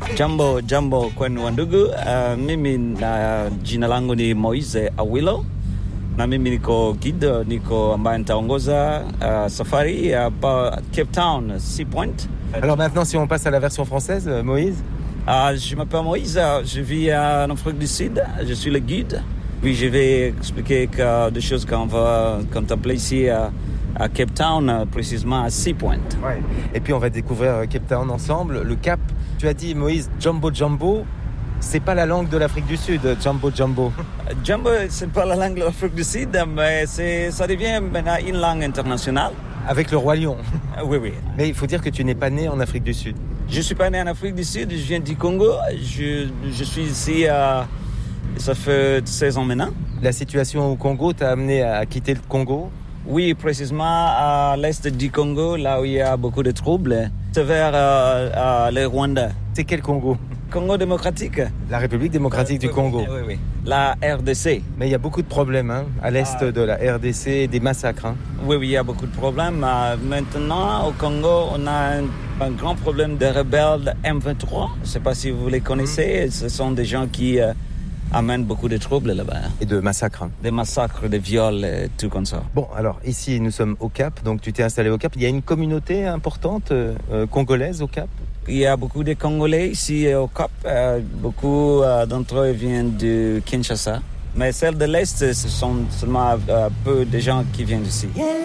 Jambo kwenu wandugu. Mimi na jina langu ni Moise Awilo. Na mimi niko guide, niko ambaye nitaongoza safari hapa Cape Town, Sea Point. Alors maintenant, si on passe à la version française, Moïse. Je m'appelle Moïse, je vis en Afrique du Sud, je suis le guide. Puis je vais expliquer des choses qu'on va contempler ici à Cape Town, précisément à Sea Point. Ouais. Et puis on va découvrir Cape Town ensemble. Le Cap, tu as dit Moïse, Jambo, c'est pas la langue de l'Afrique du Sud, Jambo. Jambo, c'est pas la langue de l'Afrique du Sud, mais ça devient maintenant une langue internationale. Avec le Roi Lion. Oui. Mais il faut dire que tu n'es pas né en Afrique du Sud. Je suis pas né en Afrique du Sud, je viens du Congo. Je suis ici, ça fait 16 ans maintenant. La situation au Congo t'a amené à quitter le Congo? Oui, précisément à l'est du Congo, là où il y a beaucoup de troubles. C'est vers le Rwanda. C'est quel Congo? Congo démocratique. La République démocratique du Congo. Oui. La RDC. Mais il y a beaucoup de problèmes à l'est de la RDC, des massacres. Oui, il y a beaucoup de problèmes. Maintenant, au Congo, on a un grand problème de rebelles M23. Je ne sais pas si vous les connaissez. Ce sont des gens qui amènent beaucoup de troubles là-bas. Et de massacres. Des massacres, des viols, et tout comme ça. Bon, alors ici, nous sommes au Cap. Donc tu t'es installé au Cap. Il y a une communauté importante congolaise au Cap? Il y a beaucoup de Congolais ici au Cap. Beaucoup d'entre eux viennent de Kinshasa. Mais celles de l'Est, ce sont seulement peu de gens qui viennent d'ici.